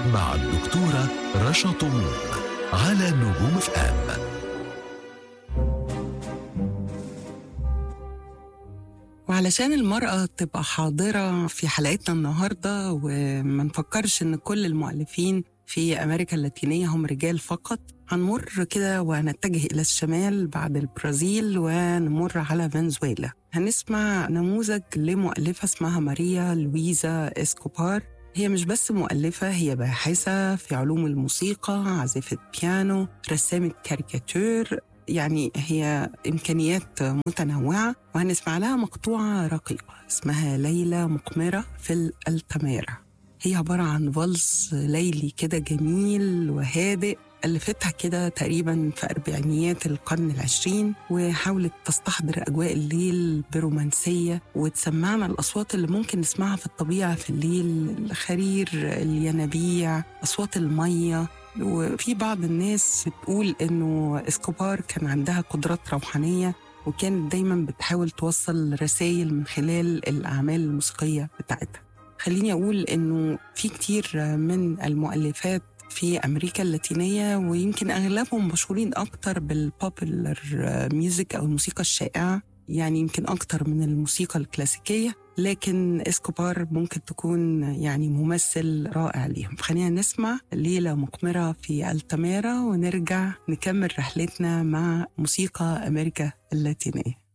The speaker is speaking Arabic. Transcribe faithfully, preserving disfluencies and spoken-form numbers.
مع الدكتورة رشا طموح على نجوم اف ام. وعلشان المرأة تبقى حاضرة في حلقتنا النهاردة وما نفكرش إن كل المؤلفين في أمريكا اللاتينية هم رجال فقط، هنمر كده ونتجه إلى الشمال بعد البرازيل ونمر على فنزويلا. هنسمع نموذج لمؤلفة اسمها ماريا لويزا إسكوبار. هي مش بس مؤلفة، هي باحثة في علوم الموسيقى، عازفة بيانو، رسامة كاريكاتير، يعني هي إمكانيات متنوعة. وهنسمع لها مقطوعة رقيقة اسمها ليلة مقمرة في الألتاميرا. هي عبارة عن فالس ليلي كده جميل وهادئ، ألفتها كده تقريبا في أربعينيات القرن العشرين، وحاولت تستحضر أجواء الليل برومانسية وتسمعنا الأصوات اللي ممكن نسمعها في الطبيعة في الليل، الخرير، الينابيع، أصوات المية. وفي بعض الناس بتقول إنه إسكوبار كان عندها قدرات روحانية، وكانت دايما بتحاول توصل رسائل من خلال الأعمال الموسيقية بتاعتها. خليني أقول إنه في كتير من المؤلفات في أمريكا اللاتينية، ويمكن أغلبهم مشهورين أكتر بالبوبولار ميوزك أو الموسيقى الشائعة، يعني يمكن أكتر من الموسيقى الكلاسيكية، لكن إسكوبار ممكن تكون يعني ممثل رائع ليهم. خلينا نسمع ليلة مقمرة في التاميرا ونرجع نكمل رحلتنا مع موسيقى أمريكا اللاتينية.